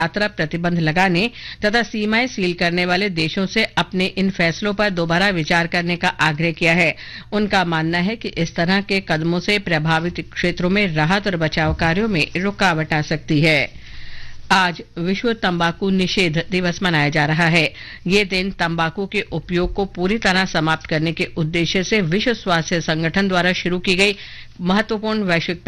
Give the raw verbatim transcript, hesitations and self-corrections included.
यात्रा प्रतिबंध लगाने तथा सीमाएं सील करने वाले देशों से अपने इन फैसलों पर दोबारा विचार करने का आग्रह किया है। उनका मानना है कि इस तरह के कदमों से प्रभावित क्षेत्रों में राहत और बचाव कार्यों में रुकावट आ सकती है। आज विश्व तंबाकू निषेध दिवस मनाया जा रहा है। ये दिन तंबाकू के उपयोग को पूरी तरह समाप्त करने के उद्देश्य से विश्व स्वास्थ्य संगठन द्वारा शुरू की गई महत्वपूर्ण वैश्विक